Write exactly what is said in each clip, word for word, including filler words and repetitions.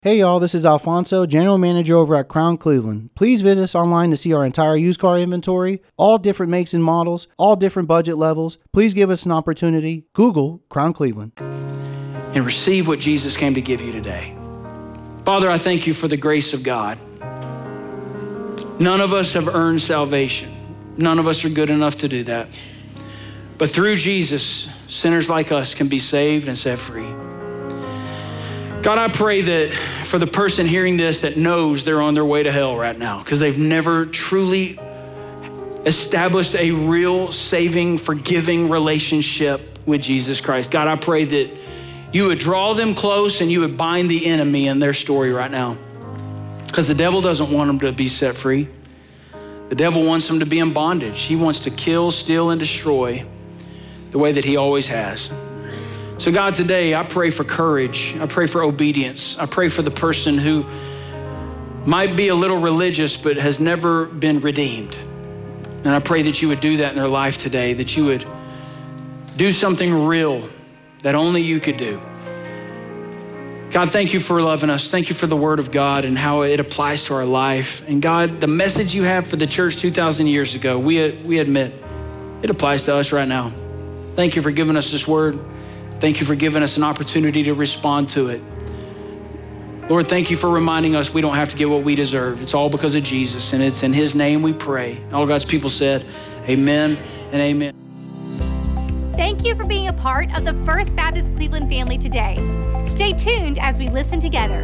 Hey y'all, this is Alfonso, General Manager over at Crown Cleveland. Please visit us online to see our entire used car inventory, all different makes and models, all different budget levels. Please give us an opportunity. Google Crown Cleveland. And receive what Jesus came to give you today. Father, I thank you for the grace of God. None of us have earned salvation. None of us are good enough to do that. But through Jesus, sinners like us can be saved and set free. God, I pray that for the person hearing this that knows they're on their way to hell right now because they've never truly established a real saving, forgiving relationship with Jesus Christ. God, I pray that you would draw them close and you would bind the enemy in their story right now because the devil doesn't want them to be set free. The devil wants them to be in bondage. He wants to kill, steal, and destroy the way that he always has. So God, today I pray for courage. I pray for obedience. I pray for the person who might be a little religious but has never been redeemed. And I pray that you would do that in their life today, that you would do something real that only you could do. God, thank you for loving us. Thank you for the word of God and how it applies to our life. And God, the message you have for the church two thousand years ago, we, we admit it applies to us right now. Thank you for giving us this word. Thank you for giving us an opportunity to respond to it. Lord, thank you for reminding us we don't have to get what we deserve. It's all because of Jesus, and it's in his name we pray. All God's people said, amen and amen. Thank you for being a part of the First Baptist Cleveland family today. Stay tuned as we listen together.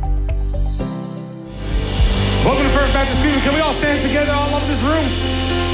Welcome to First Baptist Cleveland. Can we all stand together all over this room?